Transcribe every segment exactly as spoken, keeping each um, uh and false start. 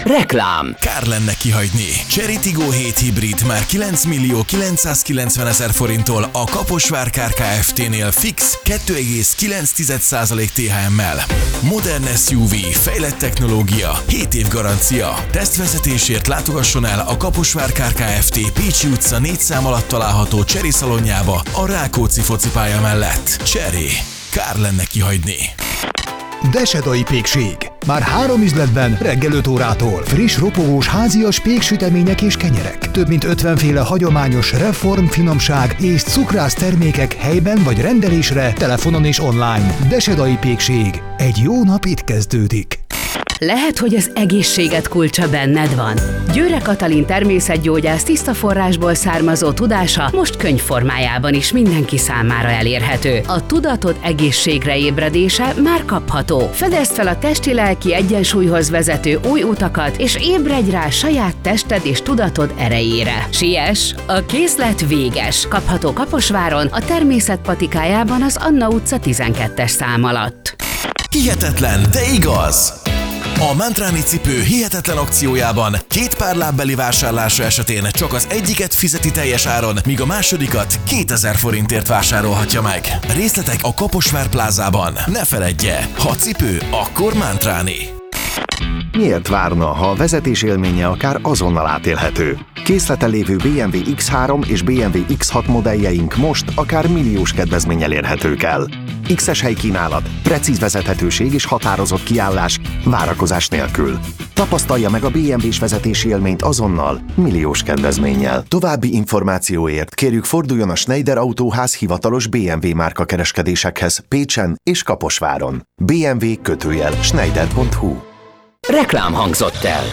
Reklám. Kár lenne kihagyni. Chery Tiggo hét hibrid már kilenc millió kilencszázkilencven ezer forinttól a Kaposvár Kft-nél fix kettő egész kilenc százalék té há emmel. Modern es u vé, fejlett technológia, hét év garancia. Tesztvezetésért látogasson el a Kaposvár Kft. Pécsi utca négy szám alatt található Chery szalonjába a Rákóczi focipálya mellett. Chery. Kár lenne kihagyni. Desedai Pékség. Már három üzletben reggel öt órától. Friss, ropogós, házias péksütemények és kenyerek. Több mint ötven féle hagyományos reform, finomság és cukrász termékek helyben vagy rendelésre, telefonon és online. Desedai Pékség. Egy jó nap itt kezdődik. Lehet, hogy az egészséget kulcsa benned van. Győre Katalin természetgyógyász tiszta forrásból származó tudása most könyvformájában is mindenki számára elérhető. A tudatod egészségre ébredése már kapható. Fedezd fel a testi-lelki egyensúlyhoz vezető új utakat, és ébredj rá saját tested és tudatod erejére. Siess! A készlet véges. Kapható Kaposváron, a Természet patikájában az Anna utca tizenkettes szám alatt. Hihetetlen, de igaz! A Mantráni cipő hihetetlen akciójában két pár lábbeli vásárlása esetén csak az egyiket fizeti teljes áron, míg a másodikat kétezer forintért vásárolhatja meg. Részletek a Kaposvár plázában. Ne feledje, ha cipő, akkor Mantráni. Miért várna, ha a vezetés élménye akár azonnal átélhető? Készleten lévő bé em vé iksz három és bé em vé iksz hat modelljeink most akár milliós kedvezménnyel érhetők el. X-es helykínálat, precíz vezethetőség és határozott kiállás, várakozás nélkül. Tapasztalja meg a bé em vés vezetési élményt azonnal, milliós kedvezménnyel. További információért kérjük forduljon a Schneider Autóház hivatalos bé em vé márka kereskedésekhez Pécsen és Kaposváron. bé em vé kötőjel schneider pont hu. Reklám hangzott el.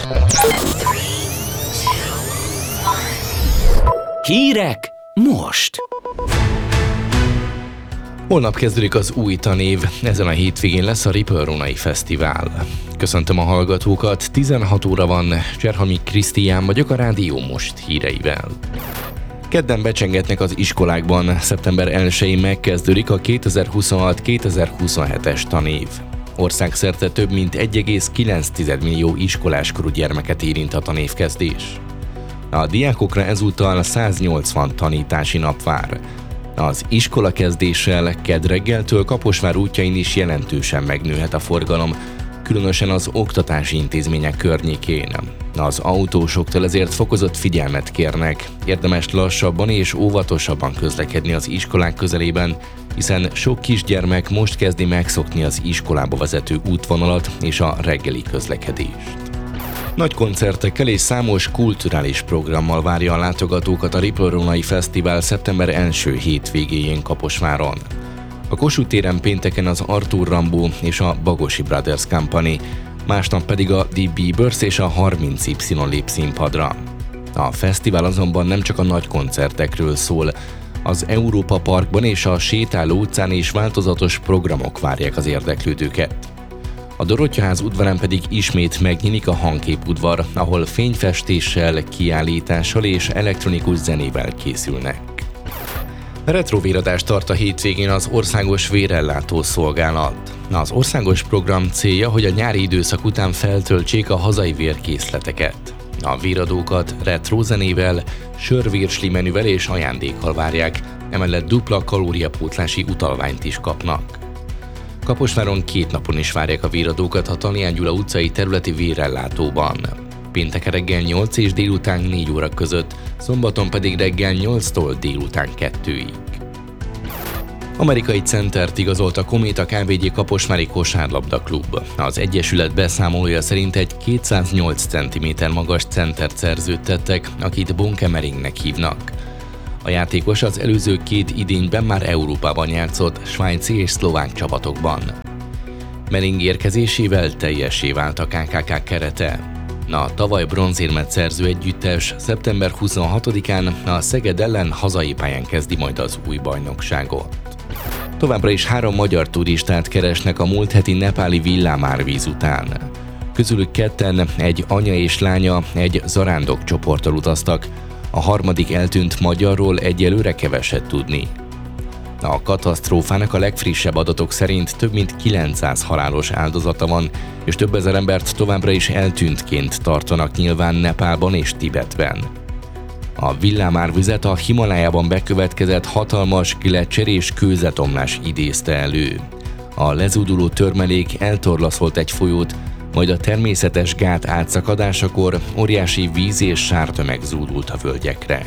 Hírek most. Holnap kezdődik az új tanév, ezen a hétvégén lesz a Ripple-Rónai Fesztivál. Köszöntöm a hallgatókat, tizenhat óra van, Cserhalmi Krisztián vagyok a Rádió Most híreivel. Kedden becsengetnek az iskolákban, szeptember elsején megkezdődik a kétezer-huszonhat kétezer-huszonhetes tanév. Országszerte több mint egy egész kilenc millió iskoláskorú gyermeket érint a tanévkezdés. A diákokra ezúttal száznyolcvan tanítási nap vár. Az iskolakezdéssel kedd reggeltől Kaposvár útjain is jelentősen megnőhet a forgalom, különösen az oktatási intézmények környékén. Az autósoktól ezért fokozott figyelmet kérnek. Érdemes lassabban és óvatosabban közlekedni az iskolák közelében, hiszen sok kisgyermek most kezdi megszokni az iskolába vezető útvonalat és a reggeli közlekedést. Nagy koncertekkel és számos kulturális programmal várja a látogatókat a Ripple-Rónai Fesztivál szeptember első hétvégéjén Kaposváron. A Kossuth téren pénteken az Arthur Rimbaud és a Bagosi Brothers Company, másnap pedig a The Beavers és a harminc Y lép színpadra. A fesztivál azonban nem csak a nagy koncertekről szól, az Európa Parkban és a Sétáló utcán is változatos programok várják az érdeklődőket. A Dorottyaház udvarán pedig ismét megnyílik a Hangkép udvar, ahol fényfestéssel, kiállítással és elektronikus zenével készülnek. Retrovéradást tart a hétvégén az Országos Vérellátó Szolgálat. Az országos program célja, hogy a nyári időszak után feltöltsék a hazai vérkészleteket. A véradókat retro zenével, sörvirsli menüvel és ajándékkal várják, emellett dupla kalóriapótlási utalványt is kapnak. Kaposváron két napon is várják a véradókat a Talián Gyula utcai területi vérellátóban. Pénteken reggel nyolc és délután négy óra között, szombaton pedig reggel nyolctól délután kettőig. Amerikai centert igazolt a Kométa ká vé gé Kaposvári Kosárlabda Klub. Az egyesület beszámolója szerint egy kétszáznyolc centiméter magas centert szerződtettek, akit Bonkemeringnek hívnak. A játékos az előző két idényben már Európában játszott, svájci és szlovák csapatokban. Mering érkezésével teljessé vált a ká ká ká kerete. A tavaly bronzérmet szerző együttes szeptember huszonhatodikán a Szeged ellen hazai pályán kezdi majd az új bajnokságot. Továbbra is három magyar turistát keresnek a múlt heti nepáli villámárvíz után. Közülük ketten, egy anya és lánya, egy zarándok csoporttal utaztak, a harmadik eltűnt magyarról egyelőre keveset tudni. A katasztrófának a legfrissebb adatok szerint több mint kilencszáz halálos áldozata van, és több ezer embert továbbra is eltűntként tartanak nyilván Nepálban és Tibetben. A villámárvizet a Himalájában bekövetkezett hatalmas gleccser és kőzetomlás idézte elő. A lezúduló törmelék eltorlaszolt egy folyót, majd a természetes gát átszakadásakor óriási víz és sártömeg zúdult a völgyekre.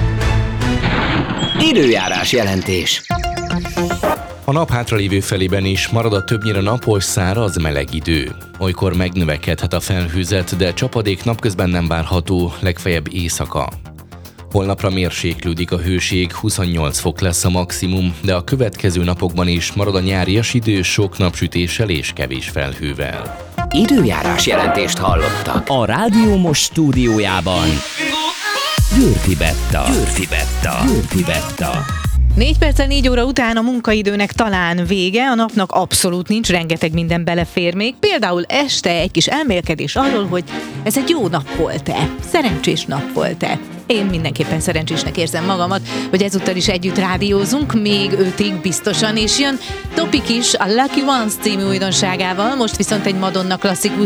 Időjárás jelentés. A nap hátralévő felében is marad a többnyire napos, száraz, meleg idő. Olykor megnövekedhet a felhőzet, de csapadék napközben nem várható, legfeljebb éjszaka. Holnapra mérséklődik a hőség, huszonnyolc fok lesz a maximum, de a következő napokban is marad a nyárias idő sok napsütéssel és kevés felhővel. Időjárás jelentést hallottak. A Rádió Most stúdiójában Győrfi Betta. Győrfi Betta. Győrfi Betta. Négy perccel négy óra után a munkaidőnek talán vége, a napnak abszolút nincs, rengeteg minden belefér még. Például este egy kis elmélkedés arról, hogy ez egy jó nap volt-e, szerencsés nap volt-e. Én mindenképpen szerencsésnek érzem magamat, hogy ezúttal is együtt rádiózunk, még ötig biztosan, és jön Topik is a Lucky Ones című újdonságával, most viszont egy Madonna klasszikus